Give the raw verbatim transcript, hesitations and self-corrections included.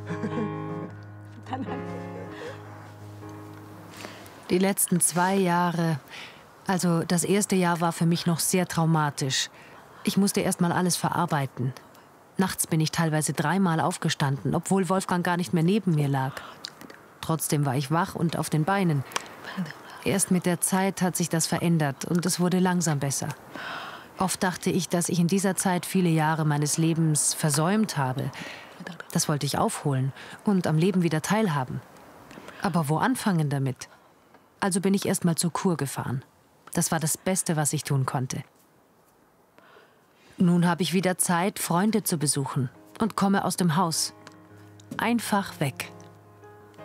Die letzten zwei Jahre, also das erste Jahr war für mich noch sehr traumatisch. Ich musste erst mal alles verarbeiten. Nachts bin ich teilweise dreimal aufgestanden, obwohl Wolfgang gar nicht mehr neben mir lag. Trotzdem war ich wach und auf den Beinen. Erst mit der Zeit hat sich das verändert und es wurde langsam besser. Oft dachte ich, dass ich in dieser Zeit viele Jahre meines Lebens versäumt habe. Das wollte ich aufholen und am Leben wieder teilhaben. Aber wo anfangen damit? Also bin ich erst mal zur Kur gefahren. Das war das Beste, was ich tun konnte. Nun habe ich wieder Zeit, Freunde zu besuchen und komme aus dem Haus. Einfach weg.